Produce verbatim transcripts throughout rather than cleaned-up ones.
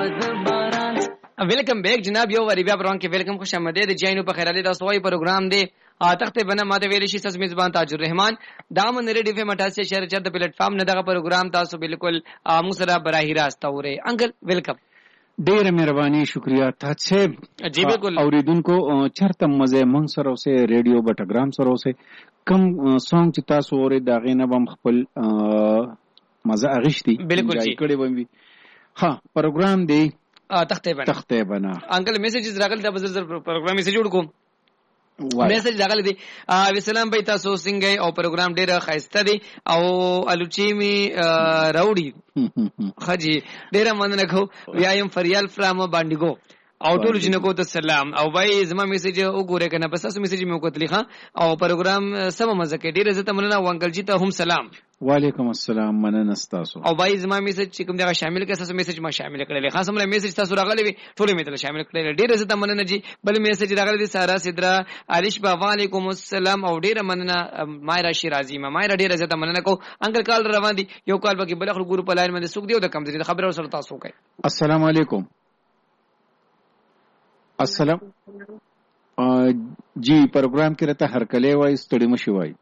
ویلکم بیک جناب یو وری بیا پروان کې ویلکم خوش آمدید جاینو په خیراله تاسو وای پروګرام دی تخته بنا ماته ویل شي تاسو میزبان تاج الرحمن دامن ریډیو فم اٹھاسی شهر چر د پلیټ فارم نه دغه پروګرام تاسو بالکل مو سره براهی راست اوري انکل ویلکم ډیره مهرباني شکریا تاسو جی بالکل اوریدونکو چرته مزه مون سره اوسه ریډیو بټګرام سره اوسه کم سونګ چې تاسو اوري دا غینه بم خپل مزه اغشتي بالکل جی کړي ومي ها پروګرام دی تخته بنا تخته بنا انکل میسیجز راغل د بزر پروګرام میسیج جوړ کوم میسیج راغلی دی وسلام بای تاسو څنګه او پروګرام ډیر خاصه دی او الوچی می راوړي خجی ډیر مننه کو ویایم فریال فرام باندګو او ټول جنکو ته سلام او بای زما میسیج وګوره کنه بس تاسو میسیج مې وکړلی ښا او پروګرام سم مزه کې ډیر عزت مننه وانکل جی ته هم سلام وعلیکم السلام مننه تاسو او بای زما میسیج چې کوم دغه شامل کړه تاسو میسیج ما شامل کړل خاص مله میسیج تاسو راغلی وي ټول می ته شامل کړل ډیر عزت مننه جی بل میسیج راغلی دی سارا سدرا علیش با وعلیکم السلام او ډیر مننه مایرا شیرازی ما مایرا ډیر عزت مننه کو انکل کال روان دي یو کال بګي بل خپل ګروپ لاین باندې سوق دی او د کم دي خبر سره تاسو کوي السلام علیکم السلام جی پروګرام کې راته هر کله وای ستړي مشي وای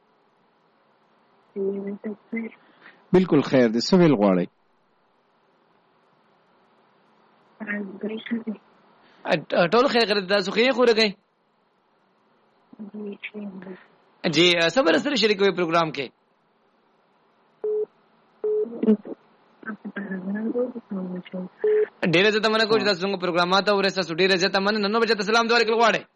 بالکل خیر دې سویل غواړي ټول خیر کړی تاسو خیر خو راګي جی صبر سره شریک وي پروګرام کې ډیره زته منه کوم تاسو څنګه پروګرامات او رسته سټی رځه تمنه نن نو بچته سلام دوه کړه غواړي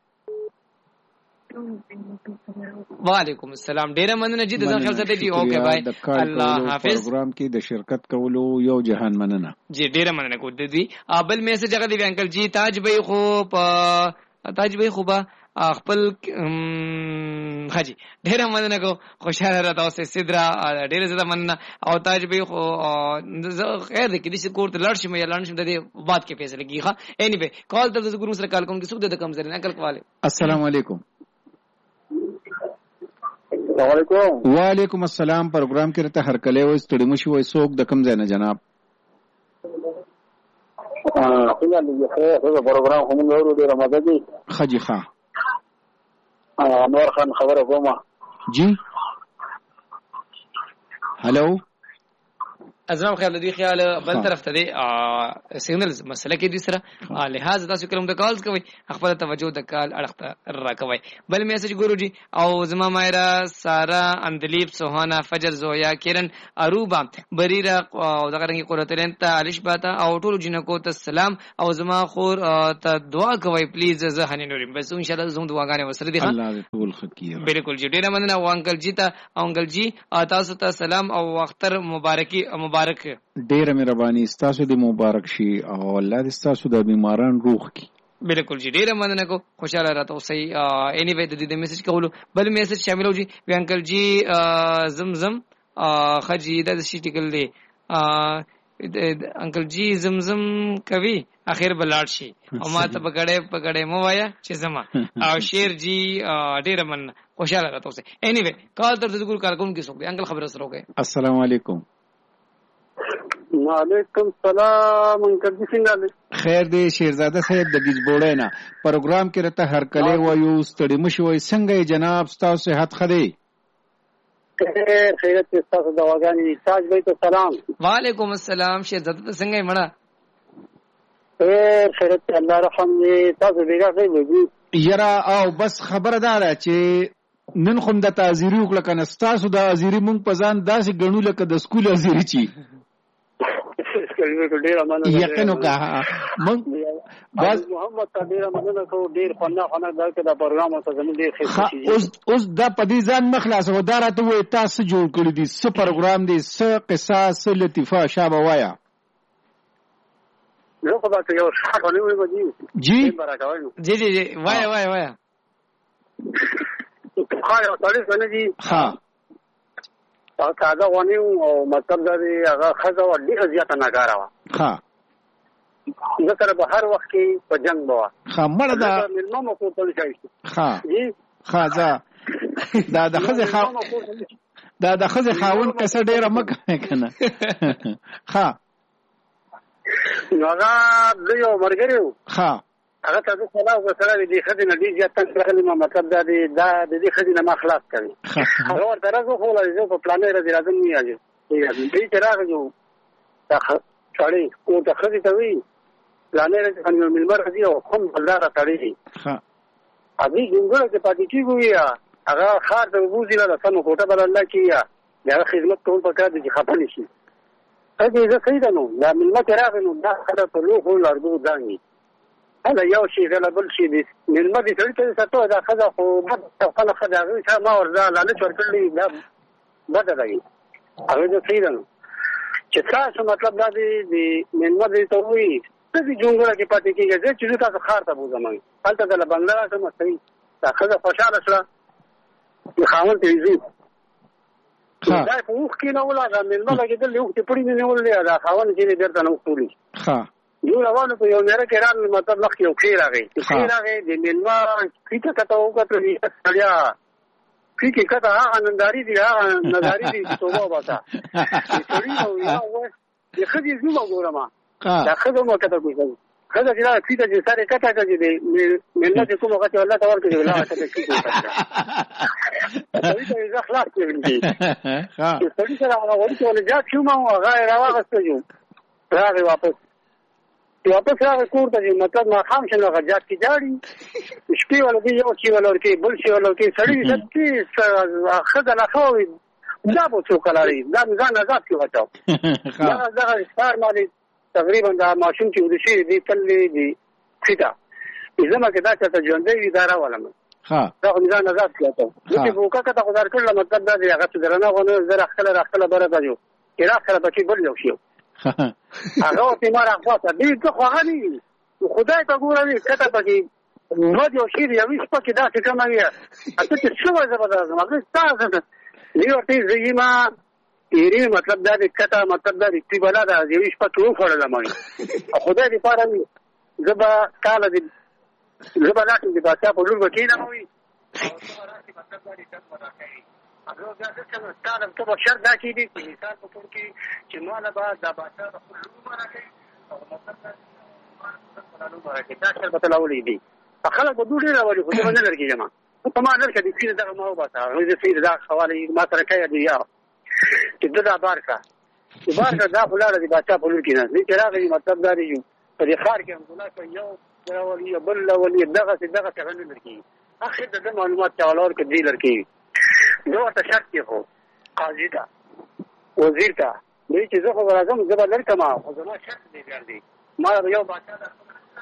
وعلیکم السلام ډیره مننه جی د ځان خیال ساتي جی اوکے بای الله حافظ پروګرام کې د شرکت کولو یو جهان مننه جی ډیره مننه کو د دې ابل میسج هغه دی انکل جی تاج بای خو په تاج بای خو با خپل حاجی ډیره مننه کو خوشاله را تاسو سدرا ډیره زړه مننه او تاج بای خو خیر دې کدي سکور ته لړ شم یا لړ شم د دې بات کې فیصله کیخه اینی وی کال ته د ګروپ سره کال کوم کې سود د کم زره انکل کواله السلام علیکم السلام علیکم وعلیکم السلام پروګرام کې راته هر کله وې ستړي مشي وې سوق د کم ځای نه جناب ا څنګه دې خیر دا پروګرام هم نور دې رمضان دی خجی ښا انور خان خبره کومه جی هلو ازرام خیال دی خیال بل طرف ته دی سیګنلز مسله کې دي سره لہذا تاسو کوم د کالز کوي خپل توجه د کال اړخته راکوي بل میسج ګوروجي او زما مایرا سارا اندلیب سوهانا فجر زویا کیرن اروبا بریرا او دغه رنګ قرتلن ته علیش باتا او ټول جنکو ته سلام او زما خور ته دعا کوي پلیز زه هني نورم بس ان شاء الله زوم دعاګانې وسره دي الله دې ټول خیر بالکل جی ډیره مننه او انکل جی ته انکل جی تاسو ته سلام او اختر مبارکي مبارک ډیره مهرباني تاسو دې مبارک شي او الله دې تاسو د بیماران روغ کی بالکل جی ډیره مننه کو خوشاله راته اوسئ اني وی د دې میسج کولو بل میسج شامل وجي وی انکل جی زمزم خجی د شي ټیکل دی انکل جی زمزم کوي اخر بلاړ شي او ما ته پکړې پکړې مو وایا چې زما او شیر جی ډیره مننه خوشاله راته اوسئ اني وی کال تر دې ګور کار کوم کې سوګ انکل خبر سره وکړه السلام علیکم وعلیکم السلام انکل جی څنګه خیر دی شیرزاده صاحب د گیجبوړې نه پروګرام کې راته هر کله وایو ستړي مشي وای څنګه جناب تاسو صحت خدي خیر خیرت تاسو دواګانی تاج بھائی ته سلام وعلیکم السلام شیرزاده څنګه مړه خیر خیرت الله رحم دې تاسو بیګا کوي یرا او بس خبره ده چې نن خو د تعزیری وکړه کنه تاسو د ازيري مونږ په ځان داسې غنو لکه د سکول ازيري چی یقینو کا مونږ باز محمد تدیر مننه کو ډیر فنا فنا دا کې دا پروګرام اوسه زموږ ډیر خیر اوس اوس دا پدې ځان مخلاص و دا راته وې تاسو جوړ کړی دي څه پروګرام دي څه قصاص څه لطیفه شابه وایا نو خو دا یو شاته نه وي جی جی جی جی وایا وایا وایا خا یو تاریخ نه دي ها او تازه ونی او مطلب دا دی هغه خزه و ډیره زیاته ناګاره وه ها ذکر به هر وخت کې په جنگ بوا ها مړه دا ملمه مو کوتل شي ها جی ها ځا دا د خزه خا دا د خزه خاون کسه ډیره مکه کنه ها نو هغه د یو مرګري ها هغه ته د سلام وسره دي خدای نه دي چې تاسو ما مطلب دا دی دا د دې خدای نه ما خلاص کړی هغه ورته راځو خو لږه په پلان راځي راځم نه یاږي دې چې راغلو دا خړې کو ته خدای ته وی پلان راځي ان ملمر راځي او کوم بلدار تړي ها ابي ګنګړه کې پاتې کیږي هغه خار د وګوزي له سمو کوټه بل الله کییا دا خدمت ټول پکار دي چې خپل شي هغه زه خیدا نو دا ملت راغنو دا خبره په لوخو لارګو دانګي هله یو شي غلا بل شي دي ملت دې ټول ته ستو دا خدا خو خپل خدا غوښه ما وردا لاله چورکلې دا بده دی هغه زه خیدا نو چې تاسو مطلب دا دی د ملت دې ته وي چې جونګړه کې پاتې کیږي چې تاسو خار ته بوزمای هلته د بنگلا سم صحیح دا خدا خوشاله شله د خاون ته یې دا په وخت کې نو ولا دا ملما لګیدل یو ته پړې نه ولې دا خاون چې درته نو ټولي ها یو روانو په یو نره کې ران مطلب مخ یو خیر راغی خیر راغی د ملما کیته کته وکړه چې سړیا کیکه کته هغه ننداري دی هغه ننداري دی توبه وتا سړی نو یا و د خدي زما ګورما دا خدای مو کته کوي خدای چې دا کیته چې سره کته کوي دی ملما چې کوم وخت الله تعالی کوي ولا کته کیږي سړی ته ځخلاص کوي ها سړی سره هغه ورته ولې جات شو ما هغه راوغسته جو راغی واپس واپس راغی کور ته مطلب ما خام شنو هغه جات کی جاړي شپې ولې یو شي ولورکي بل شي ولورکي سړی چې خدای لا خو دا به څو کلاري دا ځان آزاد کی وټاو دا دا ستار مالي تقریبا دا ماشوم چې ودشي دي تللی دي خدا زما کې دا چې ژوندې اداره ولم ها دا ځان آزاد کړو چې وکړه کته خدای کړل مطلب دا دی هغه چې درنه غو زره خپل راخله بره بجو کړه خپل بچي بل یو شي هغه ته ما راغوته دې څه خو غني خدای ته ګورې کته پکې نو یو شي دی ویش پکې دا څه کومه وي اته چې څه وځه بدل زما تاسو دې ورته زېما یې مطلب دا دې کته مطلب دا دې بلا دا یوش پکې و خړل ما خدای دې پاره زبا کال دې زبا لاټ دې باسا په لور وکینه مو وي او زبا راشي مطلب دا دې کته ودا کوي هغه دا څه ستاره ته بشر دا کې دي مثال په ټول کې چې مال با دا باسا په لور مرا کوي او مطلب دا په لور مرا کوي دا څه په تلاولې دي خلک به ډوډۍ راوړي خو دا نه لري جما په ما نه کړي چې دا ما و باسا دې سید دا حواله ما سره کوي دی یا چې دا بارکا چې بارکا دا خلاله دي باسا په لور کې نه دې راغلي مطلب دا دی په دې خار کې هم خلاص یو ولي بل ولي دغه دغه څنګه لري اخر د معلومات چالور کې دی لري نو ته شرط کې هو قاضي دا وزیر دا دې چې زه خو راځم زه به لرم او زما شرط دی ګرځي ما یو بچا دا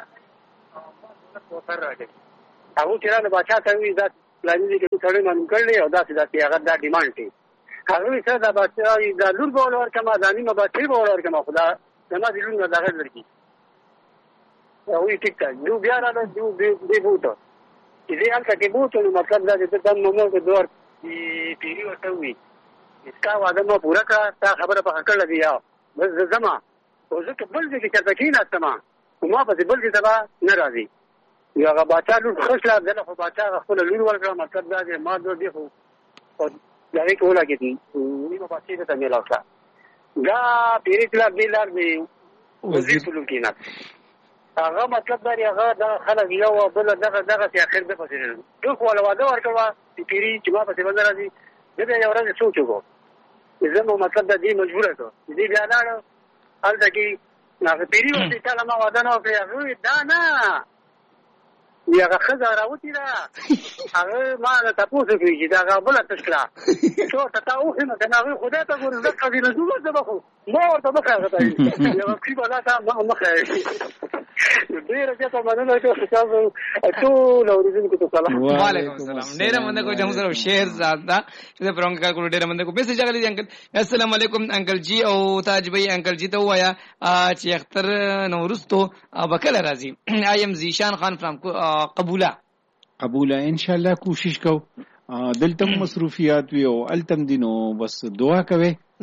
او تر راځي هغه چې راځي بچا ته وی دا پلان دي چې څړې مانو کړلې او دا چې هغه دا ډیماند دی هغه څه دا بچا دا لور بول ورکما دانی ما بچي بول ورکما خدا زما دې لور نه دغه لري او یې ټیک دا بیا راځي دې دې بوته دې هلته کې بوته نو مطلب دا چې د مومو د دور دی پیری ورته وی اسکا واده ما پورا کا تا خبره په حق لګی یا بس زما او زه ته بل دې چې تکینا سما ما په بل دې تبا ناراضي یو هغه باچا لور خوشلا دغه خو باچا خپل لور ورکړه مطلب دا چې ما دوه دی خو او دا یې کوله کې نیمه باچې ته مې لاوښه دا پیری کلا بیلار دی وزیر ټول کې نه هغه مطلب دا هغه د خلک یو بل دغه دغه چې اخر د پسې دوه خو واده ورکړه پیری چې ما په څه باندې راځي دې یو ورځ سوچ وکړو زمو مطلب د دې مجبور کړو دې بیا لاړ هلته کې هغه پیری ورته تعالی ما واده نه وکړ دا نه هغه خزه راوتی دا هغه ما تاسو کوي چې دا غبل تشکلا څو ته او نه کنه خدای ته ګور زه قضې نه زما زما خو ما ورته مخه غته یو کی بلا تا ما مخه ډیر ځکه مننه کوم تاسو ټول اوریدونکو ته سلام وعلیکم السلام ډیر مننه کوم چې موږ شهر زاده چې پرونګ کار کول ډیر مننه کوم به څه غلي انکل السلام علیکم انکل جی او تاج بھائی انکل جی ته وایا چې اختر نورستو بکل راځي ایم زیشان خان فرام قبوله قبوله ان شاء الله کوشش کو دلته مصروفیات وی او التم دینو بس دعا کوي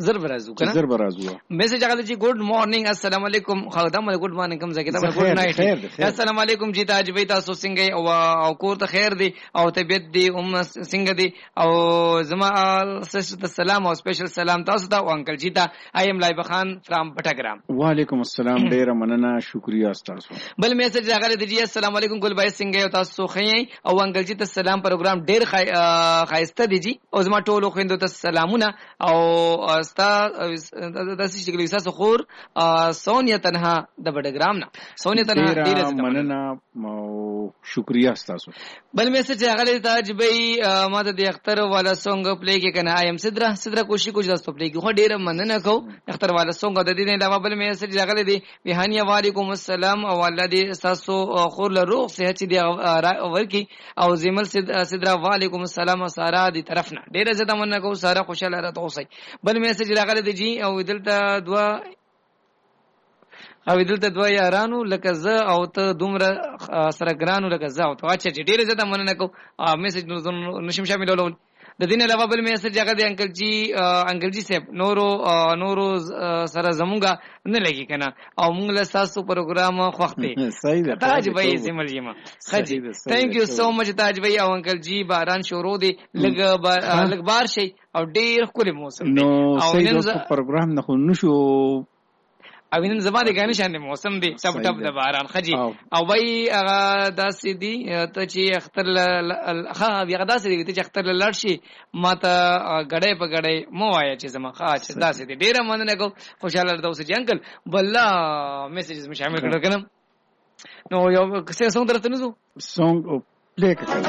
زر برازو کنه زر برازو میسج هغه چې ګډ مارنینګ السلام علیکم خو دا مله ګډ مارنینګ کوم ځای کې دا ګډ نایټ السلام علیکم جی تاج بھائی تاسو څنګه او او کور ته خیر دی او طبیعت دی ام څنګه دی او زما سست السلام او سپیشل سلام تاسو ته او انکل جی ته اي ام لایب خان فرام بټګرام. وعلیکم السلام ډیر مننه شکریا تاسو. بل میسج هغه دی جی السلام علیکم ګل بھائی څنګه تاسو خې او انکل جی ته سلام پروګرام ډیر خایسته دی جی او زما ټولو خويندو ته سلامونه او ستا د سې چې تاسو خور سونیا تنها د بډګرام نه سونیا تنها ډیره مننه او شکریا تاسو. بل میسج هغه تاج بھائی ما د اختر والا سونګ پلی کې کنه ایم صدرا صدرا کوشش کوم تاسو پلی کې خو ډیره مننه کو اختر والا سونګ د دې نه علاوه بل میسج هغه دی وهانیا وعلیکم السلام او الله دې تاسو خور له روغ صحت دې ورکی او زمل صدرا وعلیکم السلام سارا دې طرفنا ډیره زړه مننه کو سارا خوشاله راته اوسئ. بل میسج راغلی دی جی او دلته دوا او دلته دوا یارانو لکه زه او ته دومره سره ګرانو لکه زه او ته اچھا چې ډیره زړه مننه کو میسج نشم شاملولول. د دین علاوه بل میسج هغه دی انکل جی انکل جی صاحب نورو نورو سره زمونږه نه لګي کنه او موږ له تاسو پروګرام خوښته صحیح ده تاج بھائی سیمل جیما خجی ثانک یو سو مچ تاج بھئی او انکل جی باران شروع دی لګ لګ بار شي او ډیر کلی موسم نو صحیح ده پروګرام نه خو نشو او نن زما د غانې شان موسم دی ټپ ټپ د باران خجی او وای هغه داسې دی ته چې اختر ها بیا داسې دی چې اختر لړ شي ماته غړې په غړې مو وای چې زما ښه چې داسې دی ډیره مننه کو خوشاله راته اوسې انکل بل میسجز مې شامل کړم نو یو څه څنګه درته نو سونګ پلی کړه.